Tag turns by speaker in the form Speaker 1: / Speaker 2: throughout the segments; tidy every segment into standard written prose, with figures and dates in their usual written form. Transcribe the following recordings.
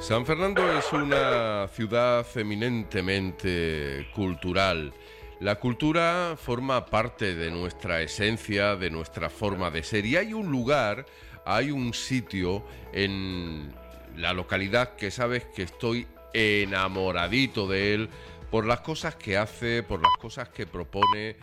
Speaker 1: San Fernando es una ciudad eminentemente cultural. La cultura forma parte de nuestra esencia, de nuestra forma de ser. Y hay un lugar, hay un sitio en la localidad que sabes que estoy enamoradito de él por las cosas que hace, por las cosas que propone.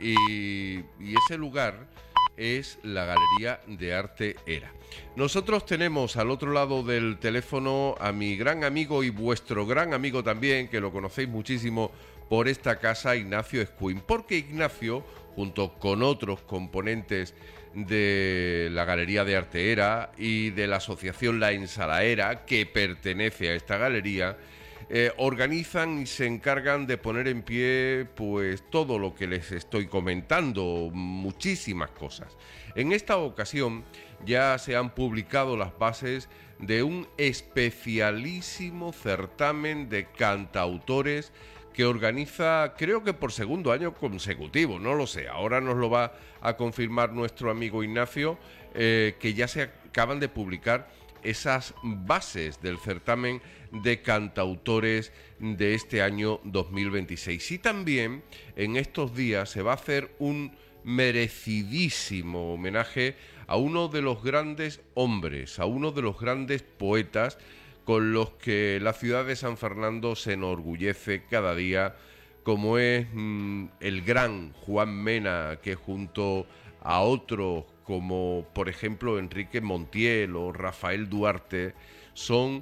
Speaker 1: Y ese lugar es la Galería de Arte Era. Nosotros tenemos al otro lado del teléfono a mi gran amigo y vuestro gran amigo también, que lo conocéis muchísimo por esta casa, Ignacio Escuin, porque Ignacio, junto con otros componentes de la Galería de Arte Era y de la asociación La Ensalaera, que pertenece a esta galería, organizan y se encargan de poner en pie pues todo lo que les estoy comentando, muchísimas cosas. En esta ocasión ya se han publicado las bases de un especialísimo certamen de cantautores que organiza, creo que por segundo año consecutivo, no lo sé, ahora nos lo va a confirmar nuestro amigo Ignacio, que ya se acaban de publicar esas bases del certamen de cantautores de este año 2026. Y también en estos días se va a hacer un merecidísimo homenaje a uno de los grandes hombres, a uno de los grandes poetas con los que la ciudad de San Fernando se enorgullece cada día, como es el gran Juan Mena, que junto a otros como por ejemplo Enrique Montiel o Rafael Duarte son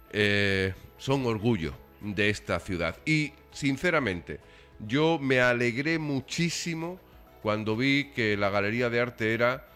Speaker 1: orgullo de esta ciudad. Y sinceramente yo me alegré muchísimo cuando vi que la Galería de Arte Era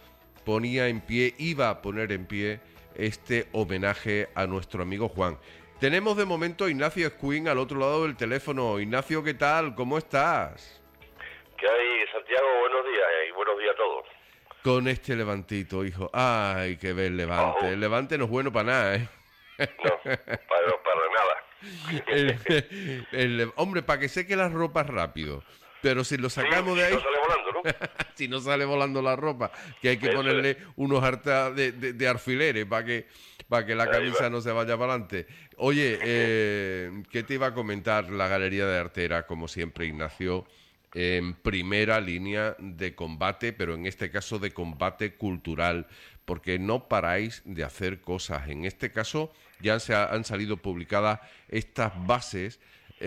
Speaker 1: iba a poner en pie este homenaje a nuestro amigo Juan. Tenemos de momento a Ignacio Escuin al otro lado del teléfono. Ignacio, ¿qué tal? ¿Cómo estás?
Speaker 2: ¿Qué hay, Santiago? Buenos días y buenos días a todos.
Speaker 1: Con este levantito, hijo. Ay, que ver el Levante. El Levante no es bueno para nada, ¿eh?
Speaker 2: No, para nada.
Speaker 1: Hombre, para que seque las ropas rápido. Pero si lo sacamos de ahí...
Speaker 2: no sale volando, ¿no?
Speaker 1: Si no sale volando la ropa, que hay que ponerle unos hartas de alfileres para que la camisa no se vaya para adelante. Oye, ¿qué te iba a comentar? La Galería de Arte Era, como siempre, Ignacio, en primera línea de combate, pero en este caso de combate cultural, porque no paráis de hacer cosas. En este caso ya han salido publicadas estas bases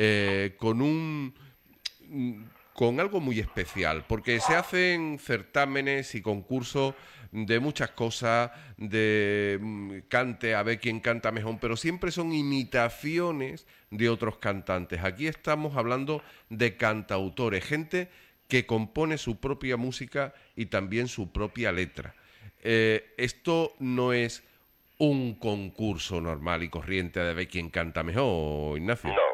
Speaker 1: con algo muy especial, porque se hacen certámenes y concursos de muchas cosas, de cante, a ver quién canta mejor, pero siempre son imitaciones de otros cantantes. Aquí estamos hablando de cantautores, gente que compone su propia música y también su propia letra. Esto no es un concurso normal y corriente de ver quién canta mejor, Ignacio.
Speaker 2: No.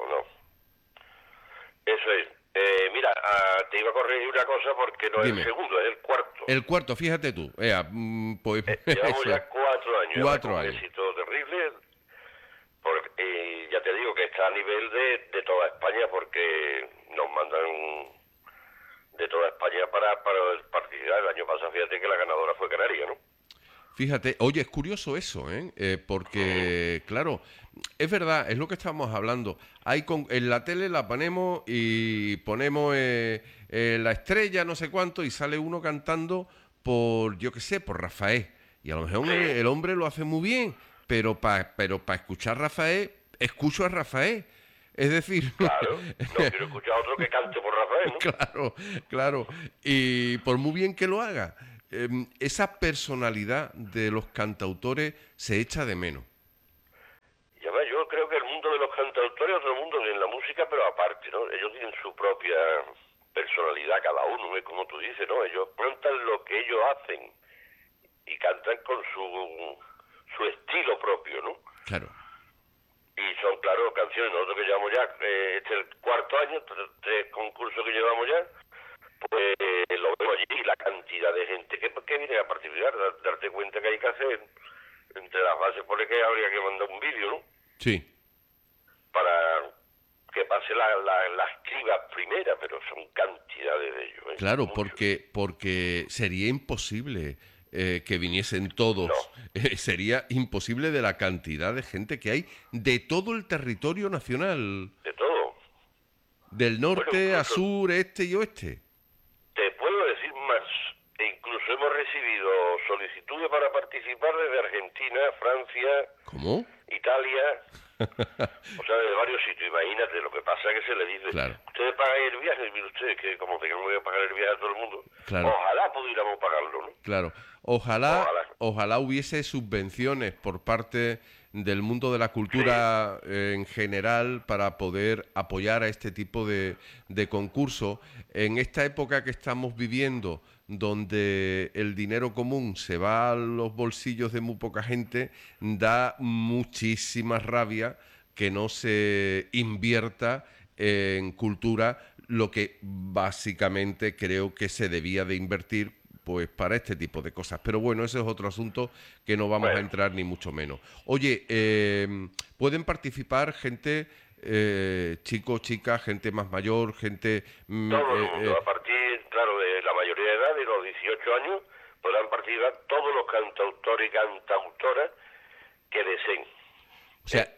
Speaker 2: Eso es. Mira, te iba a corregir una cosa porque no es
Speaker 1: Dime.
Speaker 2: el segundo, es el cuarto.
Speaker 1: El cuarto, fíjate tú. Pues,
Speaker 2: Llevamos ya 4 años.
Speaker 1: 4
Speaker 2: con
Speaker 1: años.
Speaker 2: un éxito terrible. Ya te digo que está a nivel de toda España porque nos mandan de toda España para participar. El año pasado, fíjate que la ganadora fue Canaria, ¿no?
Speaker 1: Fíjate, oye, es curioso eso, porque, claro, es verdad, es lo que estábamos hablando. En la tele la ponemos y ponemos la estrella, no sé cuánto, y sale uno cantando por, yo qué sé, por Rafael. Y a lo mejor el hombre lo hace muy bien, pero para escuchar a Rafael, escucho a Rafael. Es decir...
Speaker 2: Claro, no quiero escuchar a otro que cante por Rafael, ¿no?
Speaker 1: Claro. Y por muy bien que lo haga, esa personalidad de los cantautores se echa de menos.
Speaker 2: Y además yo creo que el mundo de los cantautores es otro mundo en la música, pero aparte, ¿no? Ellos tienen su propia personalidad cada uno, ¿eh? Como tú dices, ¿no? Ellos cantan lo que ellos hacen y cantan con su estilo propio, ¿no?
Speaker 1: Claro.
Speaker 2: Y son, claro, canciones. Nosotros que llevamos ya, este es el 4º año, 3 concursos que llevamos ya, pues lo vemos allí, la cantidad de gente que viene a participar, darte cuenta que hay que hacer, entre las bases pone que habría que mandar un vídeo, ¿no?
Speaker 1: Sí.
Speaker 2: Para que pase las cribas primeras, pero son cantidades de ellos, ¿eh?
Speaker 1: Claro,
Speaker 2: Muchos.
Speaker 1: porque sería imposible que viniesen todos.
Speaker 2: No.
Speaker 1: Sería imposible de la cantidad de gente que hay de todo el territorio nacional.
Speaker 2: De todo.
Speaker 1: Del norte
Speaker 2: Bueno,
Speaker 1: a sur, este y oeste.
Speaker 2: te puedo decir más. E incluso hemos recibido solicitudes para participar desde Argentina, Francia,
Speaker 1: ¿Cómo?
Speaker 2: Italia, o sea, de varios sitios. Imagínate, lo que pasa es que se le dice,
Speaker 1: Claro.
Speaker 2: ustedes pagan el viaje, mire ustedes que como tengan que pagar el viaje a todo el mundo,
Speaker 1: Claro.
Speaker 2: ojalá pudiéramos pagarlo, ¿no?
Speaker 1: Claro. Ojalá
Speaker 2: Ojalá.
Speaker 1: hubiese subvenciones por parte del mundo de la cultura en general para poder apoyar a este tipo de concurso. En esta época que estamos viviendo, donde el dinero común se va a los bolsillos de muy poca gente, da muchísima rabia que no se invierta en cultura lo que básicamente creo que se debía de invertir pues para este tipo de cosas. Pero bueno, ese es otro asunto que no vamos a entrar ni mucho menos. Oye, ¿pueden participar gente, chicos, chicas, gente más mayor, gente...
Speaker 2: Todo el mundo, a partir, claro, de la mayoría de edad, de los 18 años, podrán participar todos los cantautores y cantautoras que deseen.
Speaker 1: O sea,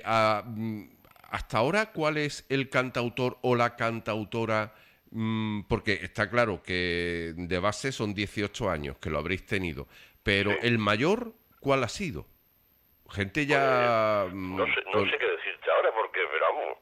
Speaker 1: hasta ahora, ¿cuál es el cantautor o la cantautora? Porque está claro que de base son 18 años, que lo habréis tenido, pero
Speaker 2: Sí.
Speaker 1: el mayor, ¿cuál ha sido? Gente ya...
Speaker 2: No sé qué decirte ahora, porque, pero vamos,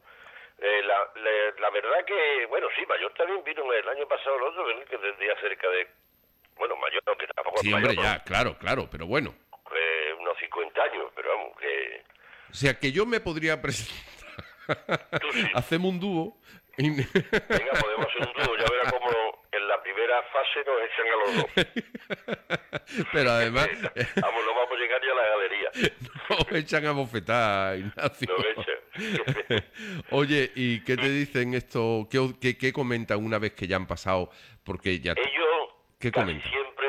Speaker 2: la verdad que, bueno, sí, mayor también vino el año pasado el otro, que tendría cerca de, bueno, mayor, que tampoco es
Speaker 1: Sí,
Speaker 2: mayor,
Speaker 1: hombre, ya, claro, pero bueno.
Speaker 2: unos 50 años, pero vamos, que...
Speaker 1: O sea, que yo me podría presentar.
Speaker 2: Tú sí.
Speaker 1: Hacemos un dúo.
Speaker 2: Venga, podemos hacer un dúo, ya verás como en la primera fase nos echan a los dos.
Speaker 1: Pero además...
Speaker 2: Vamos, no vamos a llegar ya a la galería.
Speaker 1: Nos echan a bofetar, Ignacio.
Speaker 2: Nos echan.
Speaker 1: Oye, ¿y qué te dicen esto? ¿Qué comentan una vez que ya han pasado? Porque ya...
Speaker 2: Ellos
Speaker 1: ¿Qué
Speaker 2: casi
Speaker 1: comentan?
Speaker 2: siempre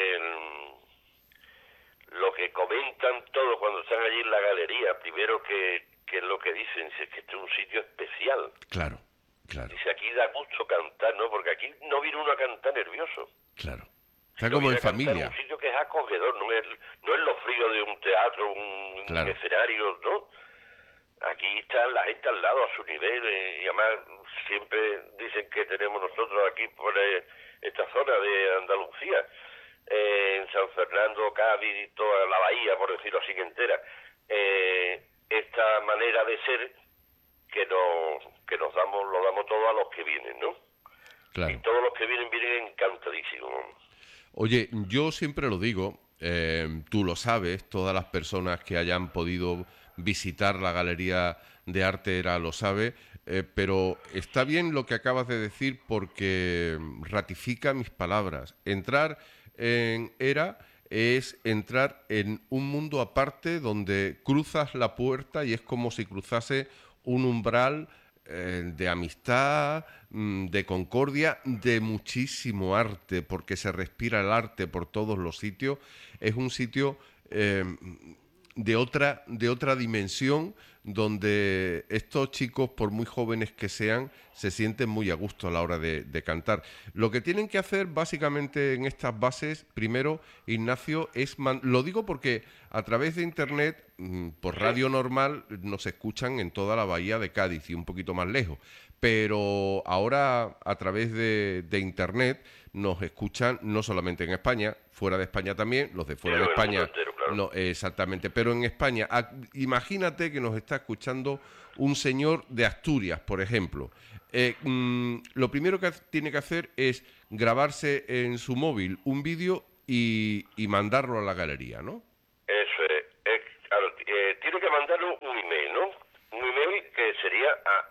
Speaker 2: lo que comentan todo cuando están allí en la galería, primero que es lo que dicen, es que este es un sitio especial.
Speaker 1: Claro.
Speaker 2: Dice, aquí da gusto cantar, ¿no? Porque aquí no viene uno a cantar nervioso.
Speaker 1: Está como en
Speaker 2: Viene a cantar
Speaker 1: familia.
Speaker 2: en un sitio que es acogedor, no es lo frío de un teatro, un escenario, ¿no? Aquí está la gente al lado, a su nivel, y además siempre dicen que tenemos nosotros aquí por esta zona de Andalucía, en San Fernando, Cádiz, toda la bahía, por decirlo así, entera, esta manera de ser que lo damos todo a los que vienen, ¿no?
Speaker 1: Claro.
Speaker 2: Y todos los que vienen encantadísimos.
Speaker 1: Oye, yo siempre lo digo, tú lo sabes, todas las personas que hayan podido visitar la Galería de Arte Era lo sabe, pero está bien lo que acabas de decir porque ratifica mis palabras. Entrar en Era es entrar en un mundo aparte donde cruzas la puerta y es como si cruzase un umbral de amistad, de concordia, de muchísimo arte, porque se respira el arte por todos los sitios. Es un sitio de otra dimensión, donde estos chicos, por muy jóvenes que sean, se sienten muy a gusto a la hora de cantar. Lo que tienen que hacer básicamente en estas bases, primero, Ignacio, es... Lo digo porque a través de Internet, por radio normal, nos escuchan en toda la bahía de Cádiz y un poquito más lejos. Pero ahora, a través de Internet, nos escuchan no solamente en España, fuera de España también, los de fuera de España...
Speaker 2: Entero, claro.
Speaker 1: No, exactamente, pero en España, imagínate que nos está escuchando un señor de Asturias, por ejemplo. Lo primero que tiene que hacer es grabarse en su móvil un vídeo y mandarlo a la galería, ¿no?
Speaker 2: Eso es. Claro, tiene que mandarle un email, ¿no? Un email que sería a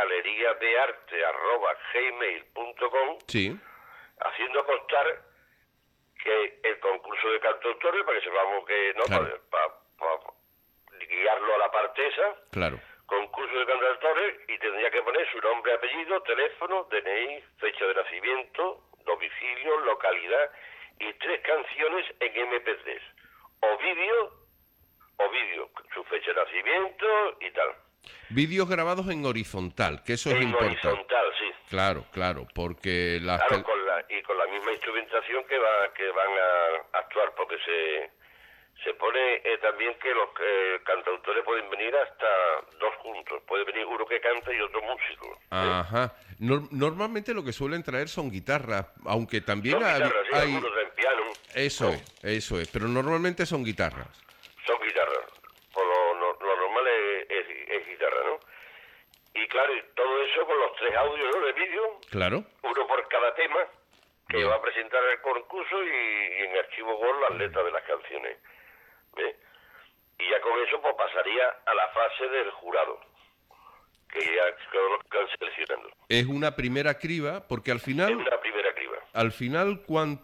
Speaker 2: eragaleriadearte@gmail.com,
Speaker 1: Sí,
Speaker 2: haciendo constar que el concurso de cantautores, para que sepamos que, ¿no?
Speaker 1: Claro.
Speaker 2: Para guiarlo a la parte esa,
Speaker 1: claro.
Speaker 2: concurso de cantautores, y tendría que poner su nombre, apellido, teléfono, DNI, fecha de nacimiento, domicilio, localidad y 3 canciones en MP3. O vídeo, su fecha de nacimiento y tal.
Speaker 1: Vídeos grabados en horizontal, que eso es
Speaker 2: En
Speaker 1: importante.
Speaker 2: horizontal, sí.
Speaker 1: Claro, porque
Speaker 2: Claro, con con la misma instrumentación que van a actuar, porque se pone también que los cantautores pueden venir hasta 2 juntos, puede venir uno que canta y otro músico.
Speaker 1: Ajá. Normalmente lo que suelen traer son guitarras, aunque también
Speaker 2: Son guitarras, sí,
Speaker 1: hay...
Speaker 2: algunos traen piano.
Speaker 1: Eso es, pero normalmente son guitarras.
Speaker 2: Son guitarras, por lo normal es guitarra, ¿no? Y claro, y todo eso con los 3 audios, ¿no?, de vídeo,
Speaker 1: Claro.
Speaker 2: uno por cada tema, que
Speaker 1: Bien.
Speaker 2: va a presentar el concurso y en archivo Word las letras de las canciones. ¿Ves? Y ya con eso pues pasaría a la fase del jurado, que ya están seleccionando.
Speaker 1: Es una primera criba, porque
Speaker 2: Es una primera criba.
Speaker 1: al final,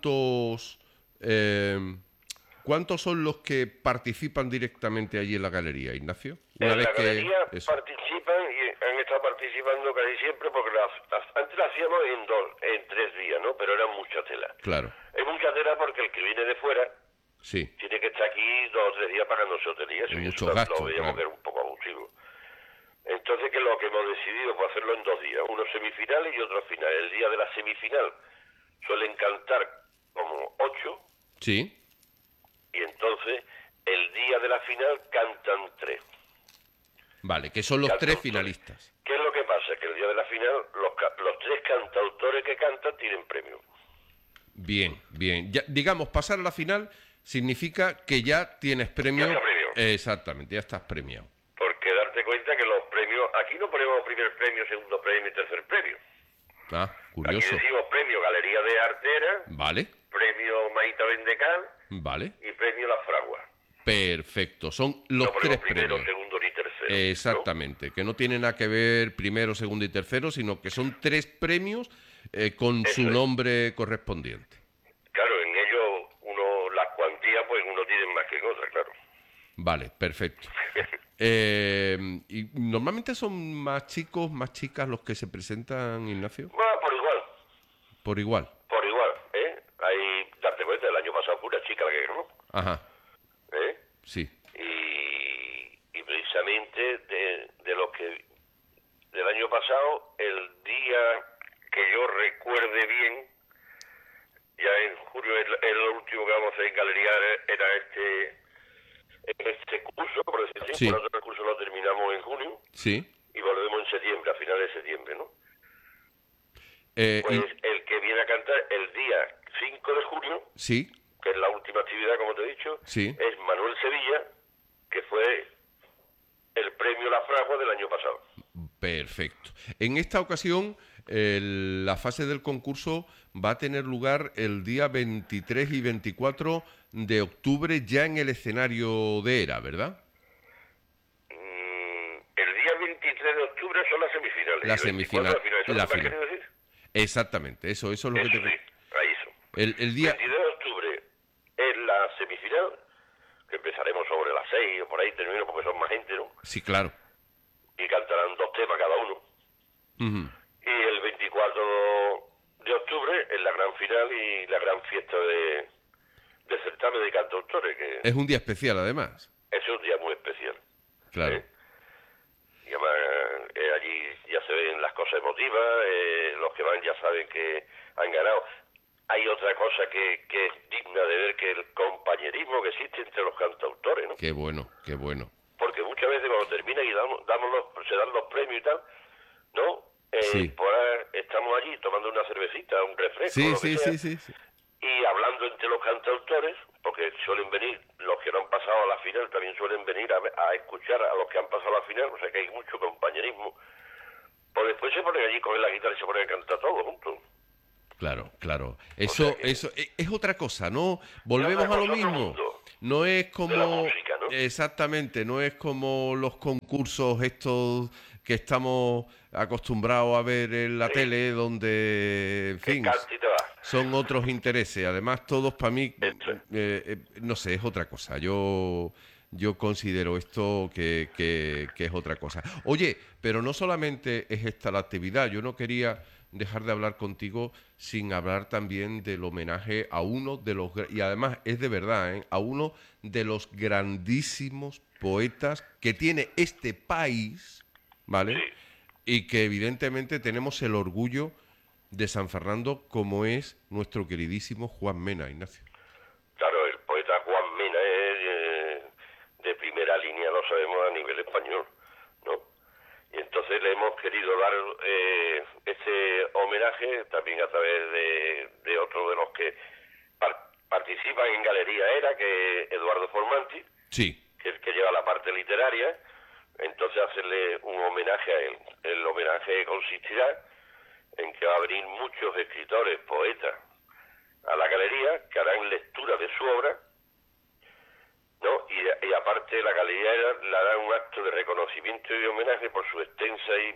Speaker 1: ¿cuántos son los que participan directamente allí en la galería, Ignacio?
Speaker 2: En la galería participan y han estado participando casi siempre, porque antes las hacíamos en 3 días, ¿no? Pero era mucha tela.
Speaker 1: Claro.
Speaker 2: Es mucha tela porque el que viene de fuera
Speaker 1: Sí.
Speaker 2: tiene que estar aquí 2 o 3 días pagándose hotelías, y
Speaker 1: Mucho
Speaker 2: eso
Speaker 1: gasto,
Speaker 2: lo veíamos
Speaker 1: claro.
Speaker 2: que era un poco abusivo. Entonces, que lo que hemos decidido fue hacerlo en 2 días, uno semifinal y otro final. El día de la semifinal suelen cantar como 8,
Speaker 1: Sí.
Speaker 2: y entonces el día de la final cantan 3.
Speaker 1: Vale, que son los 3 finalistas.
Speaker 2: ¿Qué es lo que pasa? Que el día de la final los 3 cantautores que cantan tienen premio.
Speaker 1: Bien, bien. Ya, digamos, pasar a la final significa que ya tienes premio.
Speaker 2: Ya está premio.
Speaker 1: Exactamente, ya estás premiado.
Speaker 2: Porque darte cuenta que los premios, aquí no ponemos primer premio, segundo premio y tercer premio.
Speaker 1: Ah, curioso.
Speaker 2: Aquí decimos premio Galería de Artera,
Speaker 1: Vale,
Speaker 2: premio Maita Vendecal
Speaker 1: vale.
Speaker 2: y premio La Fragua.
Speaker 1: Perfecto, son los
Speaker 2: No ponemos
Speaker 1: 3
Speaker 2: primero,
Speaker 1: premios.
Speaker 2: segundo ni tercero.
Speaker 1: Exactamente, que no tienen nada que ver primero, segundo y tercero, sino que son 3 premios con
Speaker 2: Eso
Speaker 1: su
Speaker 2: es.
Speaker 1: nombre correspondiente.
Speaker 2: Claro, en ellos las cuantías, pues uno tiene más que en otra, claro.
Speaker 1: Vale, perfecto. ¿Y normalmente son más chicos, más chicas los que se presentan, Ignacio?
Speaker 2: Bueno, por igual,
Speaker 1: Por igual.
Speaker 2: ¿eh? Ahí, darte cuenta, el año pasado fue una chica la que ganó,
Speaker 1: Ajá,
Speaker 2: ¿eh?
Speaker 1: sí.
Speaker 2: Y precisamente de lo que del año pasado, el día que yo recuerde bien, ya en julio es lo último que vamos a hacer en Galería, era este curso, por decir así.
Speaker 1: Sí.
Speaker 2: Nosotros el curso lo terminamos en junio
Speaker 1: Sí.
Speaker 2: y volvemos en septiembre, a finales de septiembre, ¿no? Pues
Speaker 1: Y-
Speaker 2: el que viene a cantar el día 5 de junio,
Speaker 1: sí,
Speaker 2: que es la última actividad, como te he dicho,
Speaker 1: Sí.
Speaker 2: es Manuel Sevilla, que fue el premio La Fragua del año pasado.
Speaker 1: perfecto. En esta ocasión, la fase del concurso va a tener lugar el día 23 y 24 de octubre ya en el escenario de ERA, ¿verdad?
Speaker 2: El día 23 de octubre son las semifinales.
Speaker 1: La
Speaker 2: y el 24
Speaker 1: semifinal,
Speaker 2: ¿Eso
Speaker 1: la
Speaker 2: es lo que has
Speaker 1: final.
Speaker 2: querido decir?
Speaker 1: Exactamente, eso es lo que
Speaker 2: Eso
Speaker 1: te...
Speaker 2: sí, ahí eso.
Speaker 1: El día...
Speaker 2: 22 de octubre es la semifinal, que empezaremos sobre las 6 o por ahí termino porque son más gente, ¿no?
Speaker 1: Sí, claro.
Speaker 2: Y cantarán 2 temas cada uno.
Speaker 1: Ujú.
Speaker 2: Y el 24 de octubre es la gran final y la gran fiesta de certamen de cantautores, que
Speaker 1: Es un día especial, además.
Speaker 2: es un día muy especial.
Speaker 1: Claro.
Speaker 2: ¿eh? Y además allí ya se ven las cosas emotivas, los que van ya saben que han ganado. Hay otra cosa que es digna de ver, que el compañerismo que existe entre los cantautores, ¿no?
Speaker 1: Qué bueno, qué bueno.
Speaker 2: Porque muchas veces cuando termina y se dan los premios y tal, ¿no?
Speaker 1: Sí.
Speaker 2: Pues ahora estamos allí tomando una cervecita, un refresco,
Speaker 1: Sí,
Speaker 2: lo que
Speaker 1: sí,
Speaker 2: sea,
Speaker 1: sí, sí.
Speaker 2: y hablando entre los cantautores, porque suelen venir los que no han pasado a la final, también suelen venir a escuchar a los que han pasado a la final, o sea que hay mucho compañerismo. Pues después se ponen allí, cogen la guitarra y se ponen a cantar todos juntos.
Speaker 1: Claro, claro.
Speaker 2: sea que-
Speaker 1: Eso es otra cosa, ¿no? Volvemos
Speaker 2: Es otra
Speaker 1: a lo
Speaker 2: cosa, otro
Speaker 1: mismo.
Speaker 2: mundo.
Speaker 1: No es
Speaker 2: De la
Speaker 1: como...
Speaker 2: música, ¿no?
Speaker 1: Exactamente, no es como los concursos estos que estamos acostumbrados a ver en la
Speaker 2: Sí.
Speaker 1: tele, donde, en
Speaker 2: Que
Speaker 1: fin,
Speaker 2: canta y te va.
Speaker 1: son otros intereses. Además, todos para mí,
Speaker 2: Eso.
Speaker 1: no sé, es otra cosa. Yo considero esto que es otra cosa. Oye, pero no solamente es esta la actividad. Yo no quería dejar de hablar contigo sin hablar también del homenaje a uno de los... Y además es de verdad, a uno de los grandísimos poetas que tiene este país, ¿vale?
Speaker 2: Sí.
Speaker 1: Y que evidentemente tenemos el orgullo de San Fernando como es nuestro queridísimo Juan Mena, Ignacio.
Speaker 2: Claro, el poeta Juan Mena es de primera línea, lo sabemos a nivel español, ¿no? Y entonces le hemos querido dar este homenaje también a través de otro de los que participan en Galería Era, que es Eduardo Formanti,
Speaker 1: Sí.
Speaker 2: que es el que lleva la parte literaria. Entonces hacerle un homenaje a él. El homenaje consistirá en que va a venir muchos escritores, poetas, a la galería, que harán lectura de su obra, ¿no? Y aparte la galería le hará un acto de reconocimiento y de homenaje por su extensa e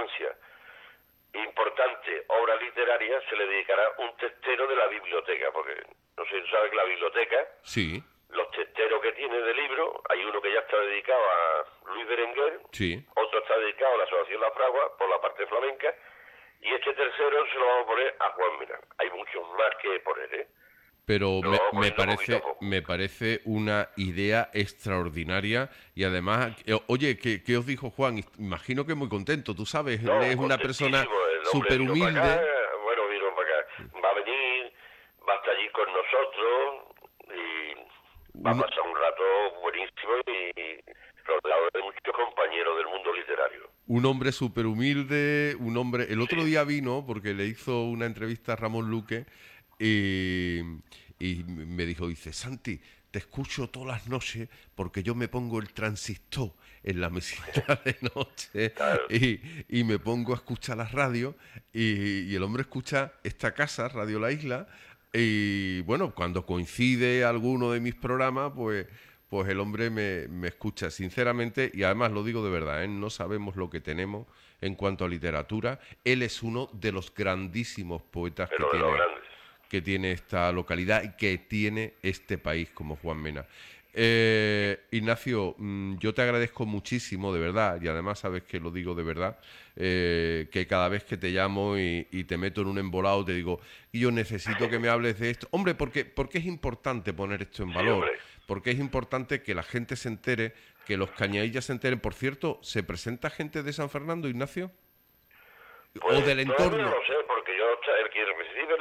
Speaker 2: importante obra literaria. Se le dedicará un testero de la biblioteca, porque no sé si sabe que la biblioteca,
Speaker 1: Sí.
Speaker 2: los testeros que tiene de libros, hay uno que ya está dedicado a Luis Berenguer,
Speaker 1: Sí.
Speaker 2: otro está dedicado a la Asociación La Fragua por la parte flamenca, y este tercero se lo vamos a poner a Juan Mena. Hay muchos más que poner, ¿eh?
Speaker 1: Pero
Speaker 2: Lo vamos poniendo
Speaker 1: parece,
Speaker 2: poquito a poco.
Speaker 1: me parece una idea extraordinaria y además, oye, ¿qué os dijo Juan? Imagino que muy contento, tú sabes,
Speaker 2: No,
Speaker 1: él es una persona
Speaker 2: contentísimo. El hombre
Speaker 1: súper
Speaker 2: vino para
Speaker 1: humilde.
Speaker 2: acá, bueno, vino para acá. Va a venir, va a estar allí con nosotros y va a pasar un rato buenísimo y rodeado de muchos compañeros del mundo literario.
Speaker 1: Un hombre súper humilde, un hombre... El otro día vino, porque le hizo una entrevista a Ramón Luque, y, y me dice, Santi, te escucho todas las noches porque yo me pongo el transistor en la mesita de noche
Speaker 2: Claro.
Speaker 1: y me pongo a escuchar las radios y el hombre escucha esta casa, Radio La Isla, y bueno, cuando coincide alguno de mis programas, pues el hombre me escucha sinceramente y además lo digo de verdad, ¿eh? No sabemos lo que tenemos en cuanto a literatura. Él es uno de los grandísimos poetas
Speaker 2: Pero de los grandes.
Speaker 1: que tiene esta localidad y que tiene este país como Juan Mena. Ignacio, yo te agradezco muchísimo, de verdad, y además sabes que lo digo de verdad, que cada vez que te llamo y te meto en un embolado te digo, y yo necesito que me hables de esto. Hombre, porque es importante poner esto en valor,
Speaker 2: hombre.
Speaker 1: porque es importante que la gente se entere, que los cañadillas se enteren. Por cierto, ¿se presenta gente de San Fernando, Ignacio?
Speaker 2: Pues
Speaker 1: ¿O del entorno?
Speaker 2: No lo sé, porque el que recibe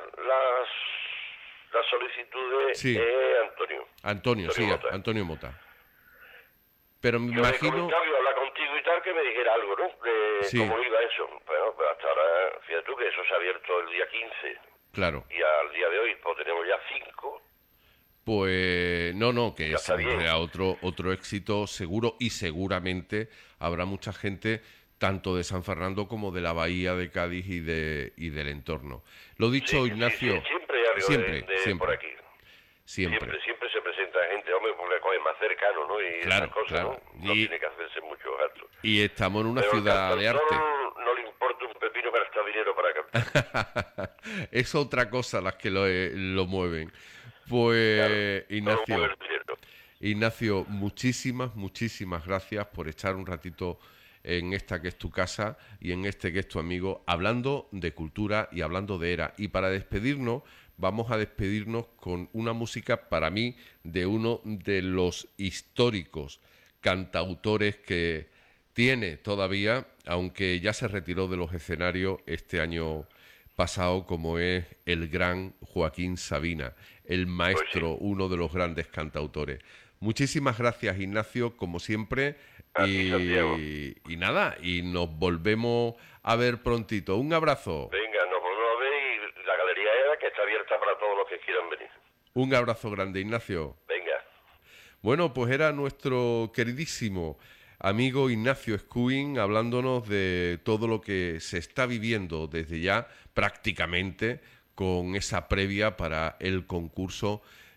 Speaker 2: las solicitudes
Speaker 1: Sí.
Speaker 2: es Antonio.
Speaker 1: Antonio, sí,
Speaker 2: Mota.
Speaker 1: Antonio Mota. Pero me
Speaker 2: Yo le
Speaker 1: imagino...
Speaker 2: comentaba, iba a hablar contigo y tal, que me dijera algo, ¿no? De
Speaker 1: Sí.
Speaker 2: cómo iba eso. Bueno, pues hasta ahora, fíjate tú que eso se ha abierto el día 15
Speaker 1: Claro.
Speaker 2: y al día de hoy pues tenemos ya 5.
Speaker 1: Pues no, que
Speaker 2: Ya está bien.
Speaker 1: será otro éxito seguro y seguramente habrá mucha gente tanto de San Fernando como de la bahía de Cádiz y del entorno. Lo dicho, Ignacio,
Speaker 2: Sí, siempre hay algo
Speaker 1: siempre,
Speaker 2: por aquí.
Speaker 1: siempre.
Speaker 2: Siempre se presenta gente, hombre, porque es más cercano, ¿no? Y
Speaker 1: Claro,
Speaker 2: esas cosas,
Speaker 1: claro.
Speaker 2: ¿no? No tiene que hacerse muchos gastos.
Speaker 1: Y estamos en una
Speaker 2: Pero
Speaker 1: ciudad de
Speaker 2: al
Speaker 1: arte.
Speaker 2: cantautor no le importa un pepino gastar dinero para cantar.
Speaker 1: Es otra cosa las que lo mueven. Pues,
Speaker 2: Claro, no lo mueve el dinero.
Speaker 1: Ignacio, muchísimas gracias por estar un ratito en esta que es tu casa y en este que es tu amigo, hablando de cultura y hablando de era. Y para despedirnos, vamos a despedirnos con una música para mí de uno de los históricos cantautores que tiene todavía, aunque ya se retiró de los escenarios este año pasado, como es el gran Joaquín Sabina, el maestro, uno de los grandes cantautores. Muchísimas gracias, Ignacio, como siempre,
Speaker 2: A ti, Santiago.
Speaker 1: y nada, y nos volvemos a ver prontito. Un abrazo.
Speaker 2: Venga, nos volvemos a ver y la galería era que está abierta para todos los que quieran venir.
Speaker 1: Un abrazo grande, Ignacio.
Speaker 2: Venga.
Speaker 1: Bueno, pues era nuestro queridísimo amigo Ignacio Escuin hablándonos de todo lo que se está viviendo desde ya prácticamente con esa previa para el concurso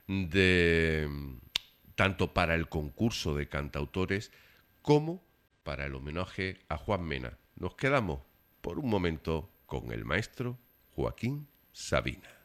Speaker 1: tanto para el concurso de cantautores como para el homenaje a Juan Mena. Nos quedamos por un momento con el maestro Joaquín Sabina.